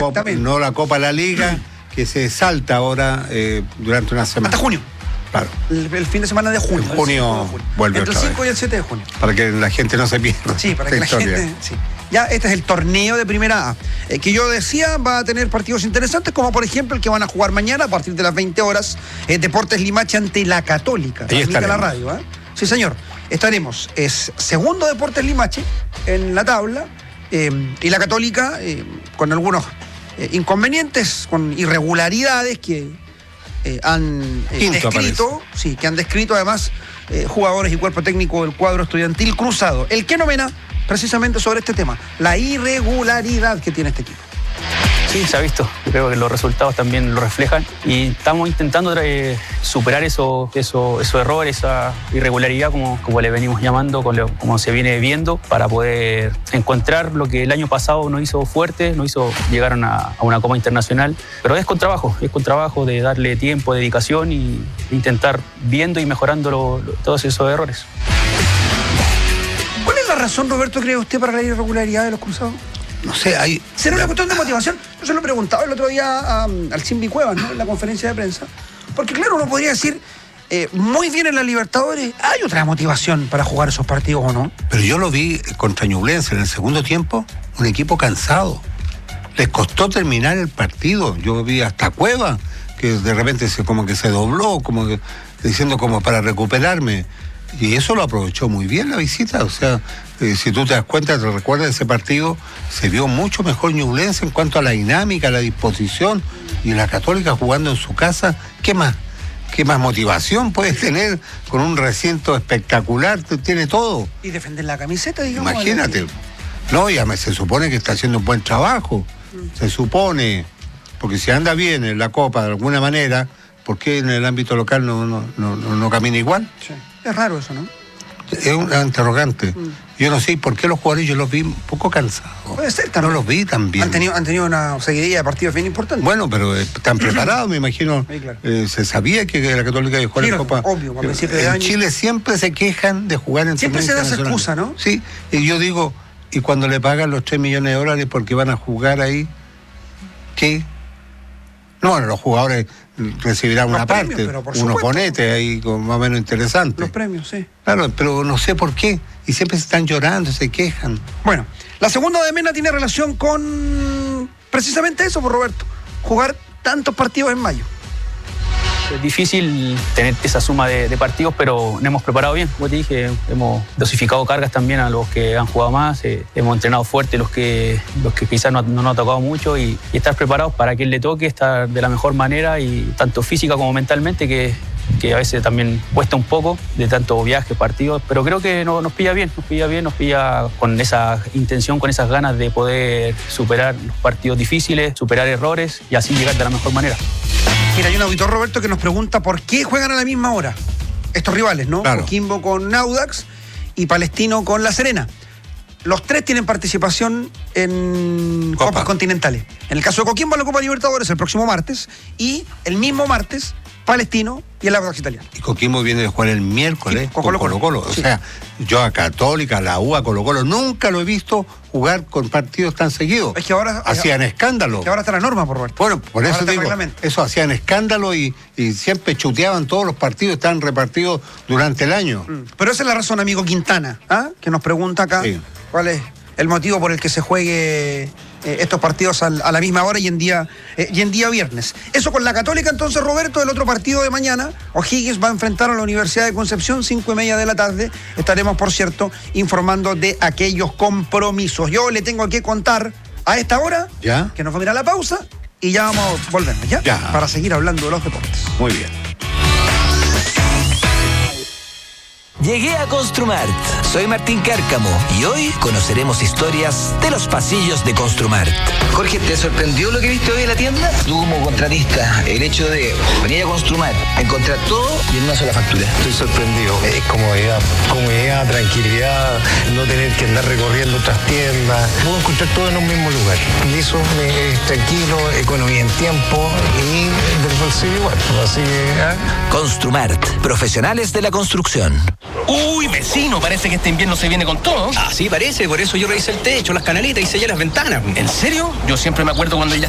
no la Copa de la Liga, que se salta ahora durante una semana. Hasta junio. Claro. El fin de semana de junio. En junio vuelve entre otra el 5 vez. y el 7 de junio. Para que la gente no se pierda. Sí, para que la gente... Sí. Ya este es el torneo de Primera A. Que yo decía, va a tener partidos interesantes, como por ejemplo el que van a jugar mañana a partir de las 20 horas. Deportes Limache ante la Católica. Ahí estaremos. La radio, ¿eh? Sí, señor. Estaremos. Es segundo Deportes Limache en la tabla. Y la Católica, con algunos inconvenientes, con irregularidades que han descrito, sí, que han descrito además jugadores y cuerpo técnico del cuadro estudiantil cruzado. El que nomena precisamente sobre este tema, la irregularidad que tiene este equipo. Sí, se ha visto. Yo creo que los resultados también lo reflejan y estamos intentando superar esos errores, esa irregularidad, como le venimos llamando, como se viene viendo, para poder encontrar lo que el año pasado nos hizo fuerte, nos hizo llegar a una Copa Internacional. Pero es con trabajo de darle tiempo, dedicación y intentar viendo y mejorando todos esos errores. ¿Cuál es la razón, Roberto, cree usted, para la irregularidad de los cruzados? No sé, ¿será una cuestión de motivación? Yo se lo preguntaba el otro día al Simbi Cuevas, ¿no? En la conferencia de prensa. Porque claro, uno podría decir, muy bien en la Libertadores, ¿hay otra motivación para jugar esos partidos o no? Pero yo lo vi contra Ñublense en el segundo tiempo, un equipo cansado. Les costó terminar el partido. Yo vi hasta Cuevas, que de repente como que se dobló, como que, diciendo como para recuperarme. Y eso lo aprovechó muy bien la visita. O sea, si tú te das cuenta, te recuerdas de ese partido, se vio mucho mejor Ñublense en cuanto a la dinámica, a la disposición. Y la Católica jugando en su casa, ¿qué más? ¿Qué más motivación puedes tener con un recinto espectacular? Tiene todo. Y defender la camiseta, digamos. Imagínate. No, ya se supone que está haciendo un buen trabajo. Se supone. Porque si anda bien en la Copa de alguna manera, ¿por qué en el ámbito local no camina igual? Sí. Es raro eso, ¿no? Es una interrogante. Yo no sé por qué los jugadores yo los vi un poco cansados. Puede ser también. No los vi tan bien. Han tenido una seguidilla de partidos bien importantes. Bueno, pero están preparados, me imagino. Sí, claro. Se sabía que la Católica iba a jugar en Copa. Obvio, a principios de en año. Chile siempre se quejan de jugar en siempre se da esa excusa, ¿no? Sí, y yo digo, y cuando le pagan los 3 millones de dólares porque van a jugar ahí, ¿qué? No, bueno, los jugadores recibirán una parte, unos bonetes ahí más o menos interesantes. Los premios, sí. Claro, pero no sé por qué. Y siempre se están llorando, se quejan. Bueno, la segunda de Mena tiene relación con precisamente eso, por Roberto. Jugar tantos partidos en mayo. Es difícil tener esa suma de partidos, pero nos hemos preparado bien. Como te dije, hemos dosificado cargas también a los que han jugado más. Hemos entrenado fuerte los que quizás no nos ha tocado mucho y estar preparados para que él le toque, estar de la mejor manera, y tanto física como mentalmente, que a veces también cuesta un poco de tanto viaje, partidos, pero creo que nos pilla bien, nos pilla con esa intención, con esas ganas de poder superar los partidos difíciles, superar errores y así llegar de la mejor manera. Mira, hay un auditor, Roberto, que nos pregunta por qué juegan a la misma hora estos rivales, ¿no? Claro. Coquimbo con Audax y Palestino con La Serena. Los tres tienen participación en Copas Continentales. En el caso de Coquimbo, la Copa Libertadores el próximo martes, y el mismo martes Palestino y el Audax Italiano. Y Coquimbo viene de jugar el miércoles con con Colo-Colo. O Sí. sea, yo a Católica, a la U, a Colo-Colo, nunca lo he visto jugar con partidos tan seguidos. Es que ahora hacían escándalo. Que ahora está la norma, por Roberto. Bueno, por Ahora eso está el digo, reglamento. eso hacían escándalo y siempre chuteaban todos los partidos, estaban repartidos durante el año. Pero esa es la razón, amigo Quintana, que nos pregunta acá cuál es el motivo por el que se juegue estos partidos a la misma hora y en día viernes. Eso con la Católica. Entonces, Roberto, el otro partido de mañana, O'Higgins va a enfrentar a la Universidad de Concepción, 5:30 de la tarde. Estaremos, por cierto, informando de aquellos compromisos. Yo le tengo que contar a esta hora que nos vamos a ir a la pausa y ya vamos a volvernos, ¿ya? Para seguir hablando de los deportes. Muy bien. Llegué a Construmart. Soy Martín Cárcamo y hoy conoceremos historias de los pasillos de Construmart. Jorge, ¿te sorprendió lo que viste hoy en la tienda? Tú como contratista, el hecho de venir a Construmart, encontrar todo y en una sola factura. Estoy sorprendido. Es comodidad, tranquilidad, no tener que andar recorriendo otras tiendas. Puedo encontrar todo en un mismo lugar. Y eso es tranquilo, economía en tiempo y del bolsillo igual. Así que, Construmart, profesionales de la construcción. Uy, vecino, parece que este invierno se viene con todo. Así parece, por eso yo revisé el techo, las canalitas y sellé las ventanas. ¿En serio? Yo siempre me acuerdo cuando ya